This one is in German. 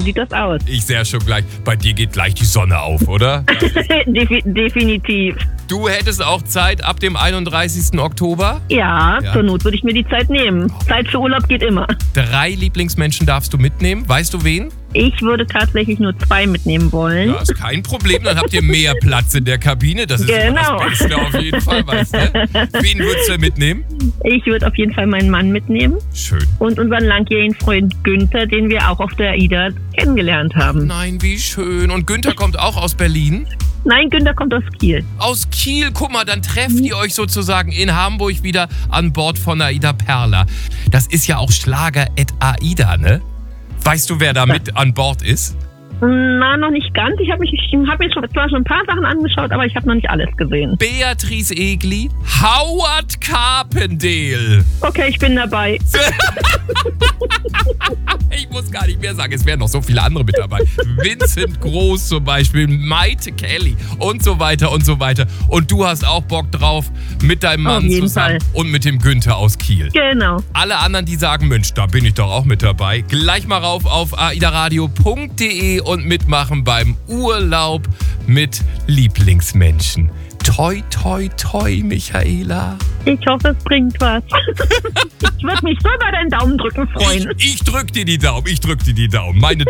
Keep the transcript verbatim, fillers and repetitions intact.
sieht das aus? Ich sehe schon gleich, bei dir geht gleich die Sonne auf, oder? Defi- definitiv. Du hättest auch Zeit ab dem einunddreißigsten Oktober. Ja, Ja. zur Not würde ich mir die Zeit nehmen. Zeit für Urlaub geht immer. Drei Lieblingsmenschen darfst du mitnehmen. Weißt du wen? Ich würde tatsächlich nur zwei mitnehmen wollen. Ja, ist kein Problem. Dann habt ihr mehr Platz in der Kabine. Das ist immer Genau. das Beste auf jeden Fall, weißt du? Wen würdest du mitnehmen? Ich würde auf jeden Fall meinen Mann mitnehmen Schön. und unseren langjährigen Freund Günther, den wir auch auf der AIDA kennengelernt haben. Nein, wie schön. Und Günther kommt auch aus Berlin. Nein, Günther kommt aus Kiel. Aus Kiel, guck mal, dann trefft ihr euch sozusagen in Hamburg wieder an Bord von AIDA Perla. Das ist ja auch Schlager at AIDA, ne? Weißt du, wer da mit an Bord ist? Na, noch nicht ganz. Ich habe mich, ich habe mir schon- zwar schon ein paar Sachen angeschaut, aber ich habe noch nicht alles gesehen. Beatrice Egli, Howard Carpendale. Okay, ich bin dabei. Ich muss gar nicht mehr sagen, es wären noch so viele andere mit dabei. Vincent Groß zum Beispiel, Maite Kelly und so weiter und so weiter. Und du hast auch Bock drauf mit deinem Auf Mann jeden zusammen Fall. und mit dem Günther aus Kiel. Genau. Alle anderen, die sagen, Mensch, da bin ich doch auch mit dabei. Gleich mal rauf auf aidaradio punkt de und mitmachen beim Urlaub mit Lieblingsmenschen. Toi, toi, toi, Michaela. Ich hoffe, es bringt was. Ich würde mich so über deinen Daumen drücken freuen. Ich, ich drück dir die Daumen, ich drück dir die Daumen. Meine